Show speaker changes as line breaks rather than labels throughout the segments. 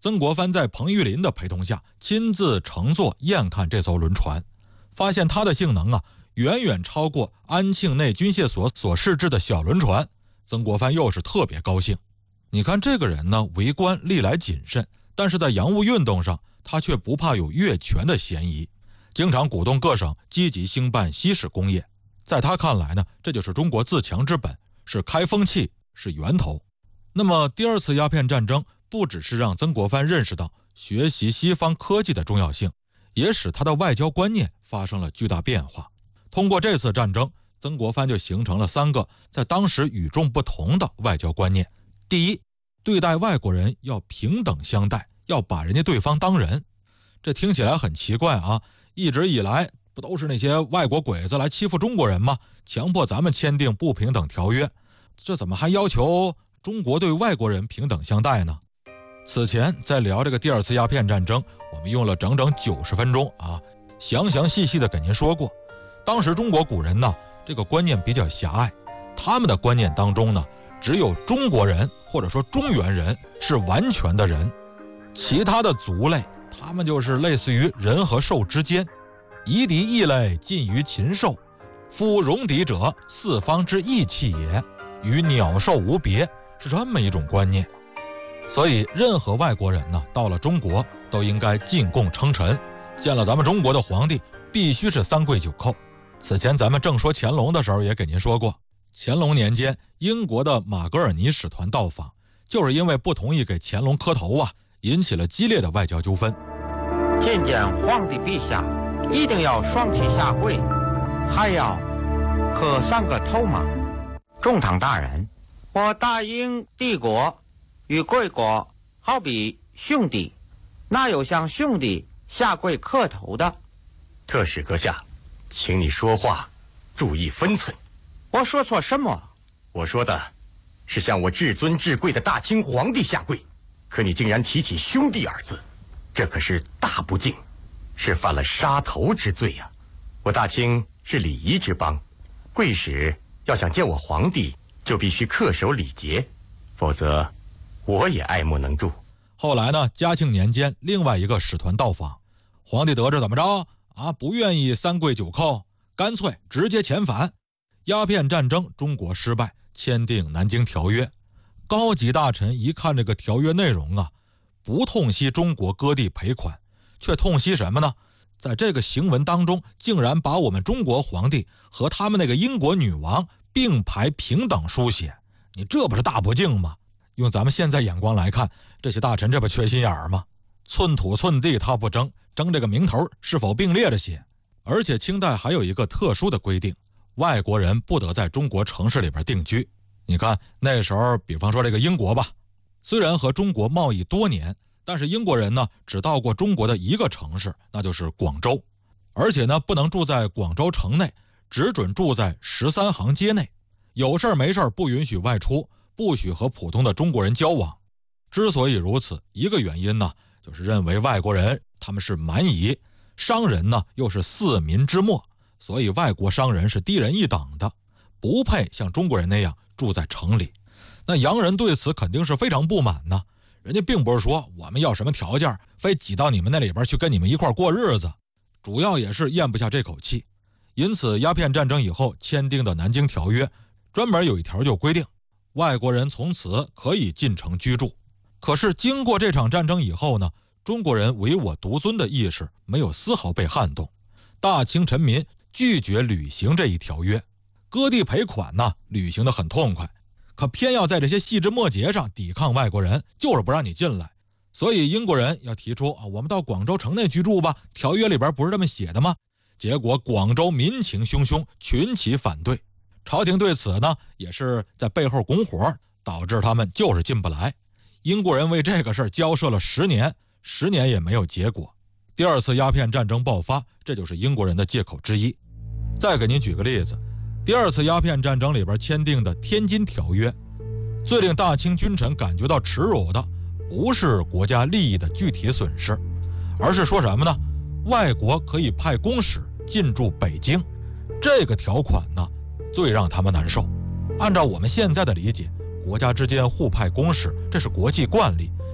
曾国藩在彭玉麟的陪同下亲自乘坐验看这艘轮船，发现它的性能远远超过安庆内军械所所试制的小轮船。曾国藩又是特别高兴。你看这个人呢，为官历来谨慎，但是在洋务运动上他却不怕有越权的嫌疑，经常鼓动各省积极兴办西式工业。在他看来呢，这就是中国自强之本，是开风气，是源头。那么第二次鸦片战争不只是让曾国藩认识到学习西方科技的重要性，也使他的外交观念发生了巨大变化。通过这次战争，曾国藩就形成了3个在当时与众不同的外交观念。第一，对待外国人要平等相待，要把人家对方当人。这听起来很奇怪一直以来不都是那些外国鬼子来欺负中国人吗？强迫咱们签订不平等条约，这怎么还要求中国对外国人平等相待呢？此前在聊这个第二次鸦片战争，我们用了整整90分钟详详细细的给您说过。当时中国古人呢，这个观念比较狭隘，他们的观念当中呢，只有中国人或者说中原人是完全的人，其他的族类他们就是类似于人和兽之间，夷狄异类近于禽兽，夫戎狄者四方之异气也，与鸟兽无别，是这么一种观念。所以任何外国人呢，到了中国都应该进贡称臣，见了咱们中国的皇帝必须是3跪9叩。此前咱们正说乾隆的时候也给您说过，乾隆年间英国的马格尔尼使团到访，就是因为不同意给乾隆磕头引起了激烈的外交纠纷。
见皇帝陛下一定要双膝下跪，还要磕3个头吗？中堂大人，我大英帝国与贵国好比兄弟，哪有向兄弟下跪磕头的？
特使阁下，请你说话注意分寸。
我说错什么？
我说的是向我至尊至贵的大清皇帝下跪，可你竟然提起兄弟2字，这可是大不敬，是犯了杀头之罪呀！我大清是礼仪之邦，贵使要想见我皇帝，就必须恪守礼节，否则我也爱莫能助。
后来呢，嘉庆年间另外一个使团到访，皇帝得知怎么着不愿意3跪9叩，干脆直接遣返。鸦片战争中国失败，签订南京条约。高级大臣一看这个条约内容不痛惜中国割地赔款，却痛惜什么呢？在这个行文当中竟然把我们中国皇帝和他们那个英国女王并排平等书写，你这不是大不敬吗？用咱们现在眼光来看，这些大臣这不缺心眼儿吗？寸土寸地他不争，争这个名头是否并列着写。而且清代还有一个特殊的规定，外国人不得在中国城市里边定居。你看那时候比方说这个英国吧，虽然和中国贸易多年，但是英国人呢只到过中国的一个城市，那就是广州。而且呢不能住在广州城内，只准住在13行街内，有事没事不允许外出，不许和普通的中国人交往。之所以如此，一个原因呢，就是认为外国人他们是蛮夷，商人呢又是四民之末，所以外国商人是低人一等的，不配像中国人那样住在城里。那洋人对此肯定是非常不满呢，人家并不是说我们要什么条件非挤到你们那里边去跟你们一块过日子，主要也是咽不下这口气。因此鸦片战争以后签订的南京条约专门有一条就规定，外国人从此可以进城居住。可是经过这场战争以后呢，中国人唯我独尊的意识没有丝毫被撼动，大清臣民拒绝履行这一条约。割地赔款呢履行得很痛快，可偏要在这些细枝末节上抵抗外国人，就是不让你进来。所以英国人要提出我们到广州城内居住吧，条约里边不是这么写的吗？结果广州民情汹汹，群起反对。朝廷对此呢也是在背后拱火，导致他们就是进不来。英国人为这个事交涉了10年也没有结果。第二次鸦片战争爆发，这就是英国人的借口之一。再给您举个例子，第二次鸦片战争里边签订的天津条约，最令大清君臣感觉到耻辱的不是国家利益的具体损失，而是说什么呢？外国可以派公使进驻北京，这个条款呢最让他们难受。按照我们现在的理解，国家之间互派公使这是国际惯例，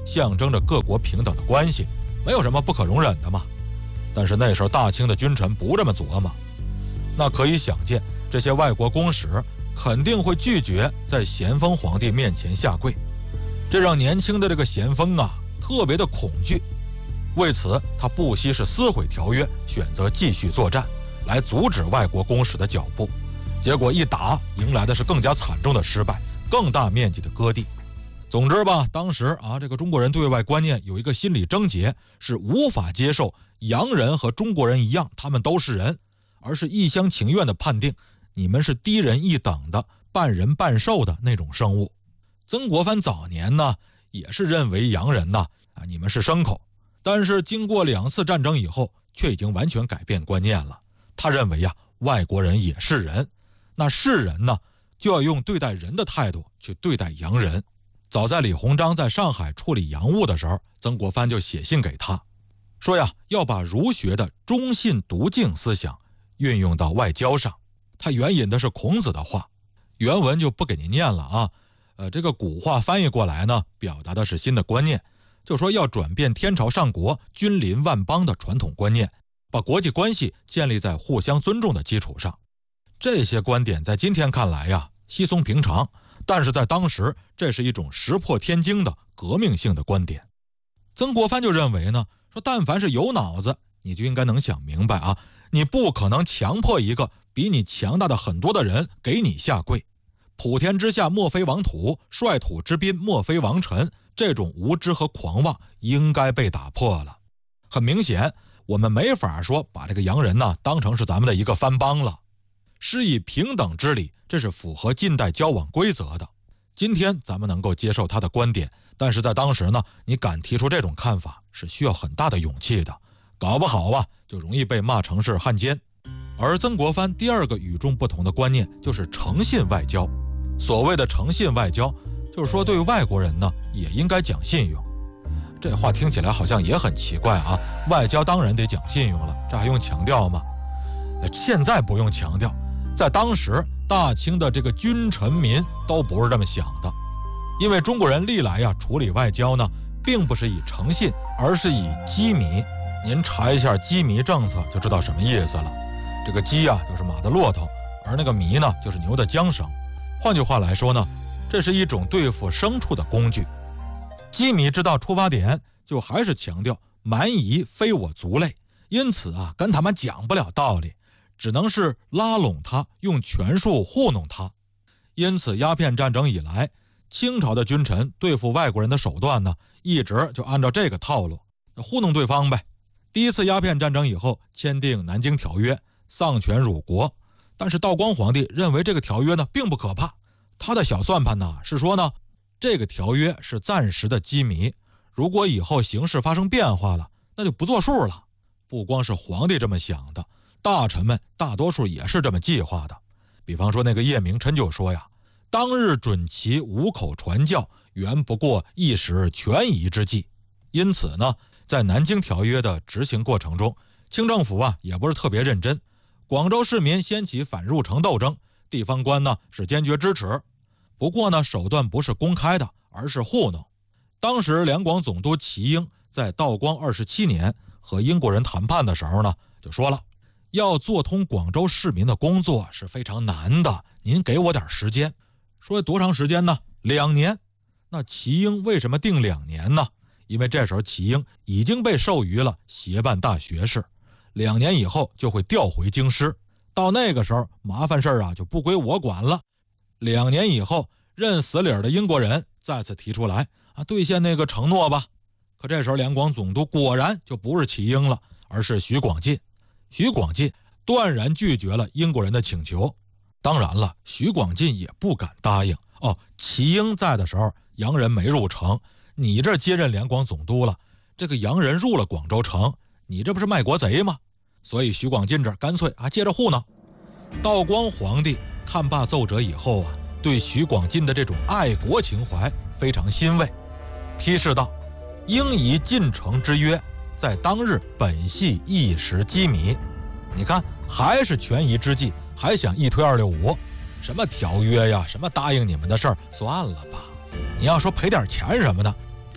象征着各国平等的关系，没有什么不可容忍的嘛。但是那时候大清的君臣不这么琢磨，那可以想见，这些外国公使肯定会拒绝在咸丰皇帝面前下跪，这让年轻的这个咸丰啊特别的恐惧。为此，他不惜是撕毁条约，选择继续作战，来阻止外国公使的脚步。结果一打，迎来的是更加惨重的失败，更大面积的割地。总之吧，当时这个中国人对外观念有一个心理症结，是无法接受洋人和中国人一样，他们都是人，而是一厢情愿的判定你们是低人一等的半人半兽的那种生物。曾国藩早年呢，也是认为洋人呢你们是牲口，但是经过2次战争以后，却已经完全改变观念了。他认为外国人也是人，那是人呢，就要用对待人的态度去对待洋人。早在李鸿章在上海处理洋务的时候，曾国藩就写信给他，说要把儒学的忠信笃敬思想运用到外交上。他援引的是孔子的话，原文就不给您念了这个古话翻译过来呢，表达的是新的观念，就说要转变天朝上国君临万邦的传统观念，把国际关系建立在互相尊重的基础上。这些观点在今天看来稀松平常，但是在当时这是一种石破天惊的革命性的观点。曾国藩就认为呢，说但凡是有脑子，你就应该能想明白你不可能强迫一个比你强大的很多的人给你下跪。普天之下莫非王土，率土之滨莫非王臣，这种无知和狂妄应该被打破了。很明显，我们没法说把这个洋人呢当成是咱们的一个藩邦了。施以平等之礼，这是符合近代交往规则的。今天咱们能够接受他的观点，但是在当时呢，你敢提出这种看法是需要很大的勇气的，搞不好就容易被骂成是汉奸。而曾国藩第二个与众不同的观念就是诚信外交。所谓的诚信外交，就是说对外国人呢也应该讲信用。这话听起来好像也很奇怪外交当然得讲信用了，这还用强调吗？现在不用强调，在当时大清的这个君臣民都不是这么想的。因为中国人历来处理外交呢，并不是以诚信，而是以羁縻。您查一下羁縻政策就知道什么意思了。这个羁就是马的骆驼，而那个縻呢就是牛的缰绳。换句话来说呢，这是一种对付牲畜的工具。羁縻之道出发点就还是强调蛮夷非我族类，因此跟他们讲不了道理，只能是拉拢他，用权术糊弄他。因此鸦片战争以来，清朝的君臣对付外国人的手段呢，一直就按照这个套路糊弄对方呗。第一次鸦片战争以后签订南京条约，丧权辱国，但是道光皇帝认为这个条约呢并不可怕，他的小算盘呢是说呢，这个条约是暂时的羁縻，如果以后形势发生变化了，那就不作数了。不光是皇帝这么想的，大臣们大多数也是这么计划的。比方说那个叶明琛就说当日准其五口传教，原不过一时权宜之计。因此呢，在南京条约的执行过程中，清政府也不是特别认真。广州市民掀起反入城斗争，地方官呢是坚决支持。不过呢，手段不是公开的，而是糊弄。当时两广总督齐英在道光27年和英国人谈判的时候呢，就说了，要做通广州市民的工作是非常难的，您给我点时间。说多长时间呢？2年。那齐英为什么定2年呢？因为这时候齐英已经被授予了协办大学士，2年以后就会调回京师，到那个时候麻烦事就不归我管了。2年以后，认死理的英国人再次提出来兑现那个承诺吧。可这时候两广总督果然就不是齐英了，而是徐广进。徐广进断然拒绝了英国人的请求。当然了，徐广进也不敢答应。齐英在的时候，洋人没入城，你这接任两广总督了，这个洋人入了广州城，你这不是卖国贼吗？所以徐广进这干脆接着糊弄。道光皇帝看罢奏折以后对徐广进的这种爱国情怀非常欣慰，批示道：应以进城之约，在当日本系一时羁縻。你看，还是权宜之计，还想一推265，什么条约呀，什么答应你们的事儿，算了吧。你要说赔点钱什么的，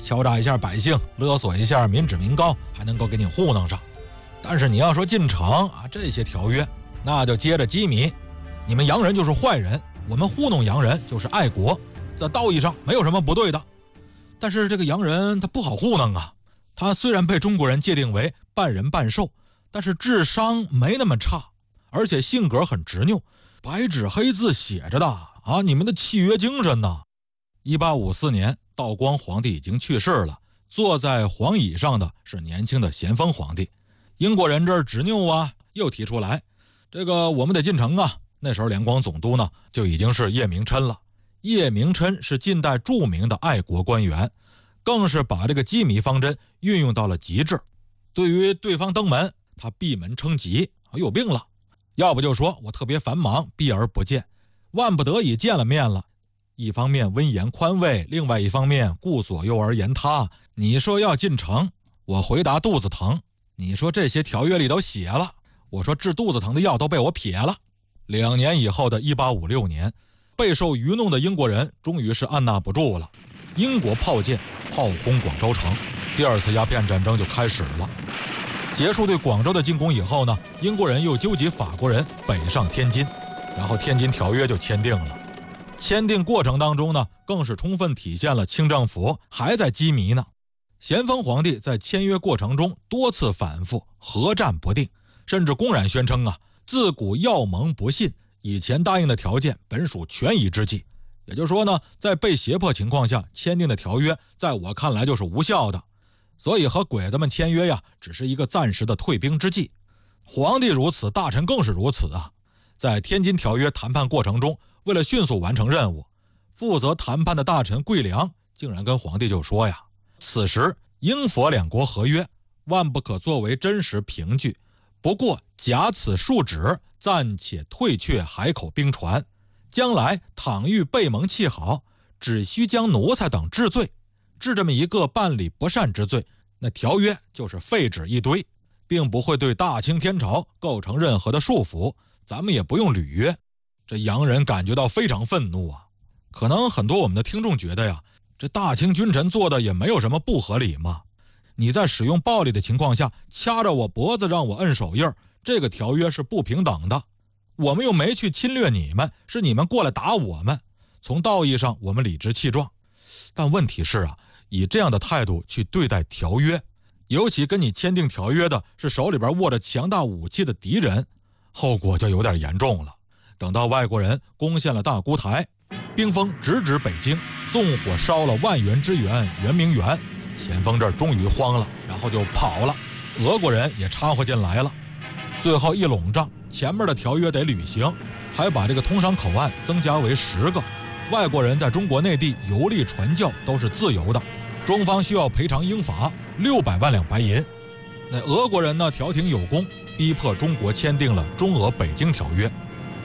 敲诈一下百姓，勒索一下民脂民膏，还能够给你糊弄上。但是你要说进城啊，这些条约那就接着机密，你们洋人就是坏人，我们糊弄洋人就是爱国，在道义上没有什么不对的。但是这个洋人他不好糊弄啊，他虽然被中国人界定为半人半兽，但是智商没那么差，而且性格很执拗，白纸黑字写着的啊，你们的契约精神呢。1854年，道光皇帝已经去世了，坐在皇椅上的是年轻的咸丰皇帝。英国人这儿执拗啊，又提出来，这个我们得进城啊。那时候两广总督呢就已经是叶明琛了。叶明琛是近代著名的爱国官员，更是把这个机密方针运用到了极致。对于对方登门，他闭门称疾，有病了，要不就说我特别繁忙，避而不见，万不得已见了面了。一方面温言宽慰，另外一方面顾左右而言他。你说要进城，我回答肚子疼，你说这些条约里都写了，我说治肚子疼的药都被我撇了。2年以后的1856年，备受愚弄的英国人终于是按捺不住了，英国炮舰炮轰广州城，第二次鸦片战争就开始了。结束对广州的进攻以后呢，英国人又纠集法国人北上天津，然后天津条约就签订了。签订过程当中呢，更是充分体现了清政府还在机迷呢。咸丰皇帝在签约过程中多次反复，合战不定，甚至公然宣称啊，自古要盟不信，以前答应的条件本属权宜之计。也就是说呢，在被胁迫情况下签订的条约，在我看来就是无效的。所以和鬼子们签约呀，只是一个暂时的退兵之计。皇帝如此，大臣更是如此啊。在天津条约谈判过程中，为了迅速完成任务，负责谈判的大臣桂良竟然跟皇帝就说呀，此时英佛两国合约万不可作为真实凭据，不过假此数纸，暂且退却海口兵船，将来倘遇备盟契好，只需将奴才等治罪，治这么一个办理不善之罪，那条约就是废纸一堆，并不会对大清天朝构成任何的束缚，咱们也不用履约。这洋人感觉到非常愤怒啊。可能很多我们的听众觉得呀，这大清君臣做的也没有什么不合理嘛。你在使用暴力的情况下掐着我脖子让我摁手印，这个条约是不平等的。我们又没去侵略你们，是你们过来打我们。从道义上我们理直气壮，但问题是啊，以这样的态度去对待条约，尤其跟你签订条约的是手里边握着强大武器的敌人，后果就有点严重了。等到外国人攻陷了大沽台，兵锋直指北京，纵火烧了万源之源圆明园，咸丰这儿终于慌了，然后就跑了。俄国人也掺和进来了，最后一拢账，前面的条约得履行，还把这个通商口岸增加为10个。外国人在中国内地游历传教都是自由的，中方需要赔偿英法600万两白银。那俄国人呢，调停有功，逼迫中国签订了中俄北京条约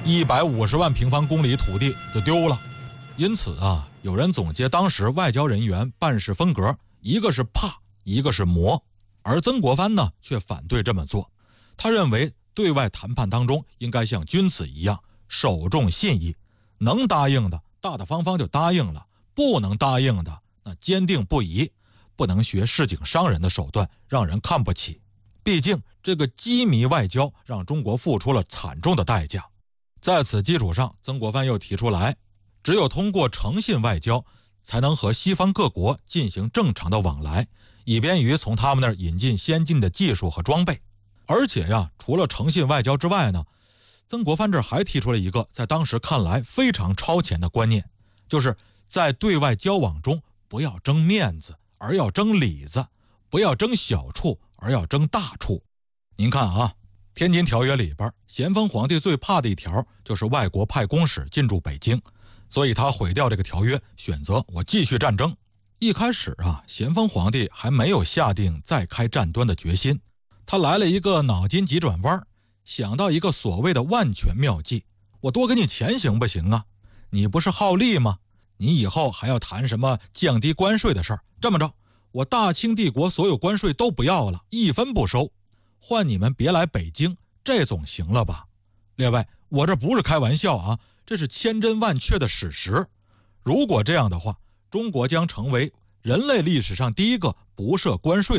，150万平方公里土地就丢了。因此啊，有人总结当时外交人员办事风格，一个是怕，一个是磨。而曾国藩呢，却反对这么做。他认为对外谈判当中应该像君子一样守重信义，能答应的大大方方就答应了，不能答应的那坚定不移，不能学市井商人的手段让人看不起。毕竟这个机密外交让中国付出了惨重的代价。在此基础上，曾国藩又提出来，只有通过诚信外交才能和西方各国进行正常的往来，以便于从他们那儿引进先进的技术和装备。而且呀，除了诚信外交之外呢，曾国藩这儿还提出了一个在当时看来非常超前的观念，就是在对外交往中不要争面子，而要争里子；不要争小处，而要争大处。您看啊，天津条约里边，咸丰皇帝最怕的一条就是外国派公使进驻北京，所以他毁掉这个条约，选择我继续战争。一开始啊，咸丰皇帝还没有下定再开战端的决心，他来了一个脑筋急转弯，想到一个所谓的万全妙计，我多给你钱行不行啊？你不是好利吗？你以后还要谈什么降低关税的事儿？这么着，我大清帝国所有关税都不要了，一分不收，换你们别来北京，这总行了吧？列位，我这不是开玩笑啊，这是千真万确的史实。如果这样的话，中国将成为人类历史上第一个不设关税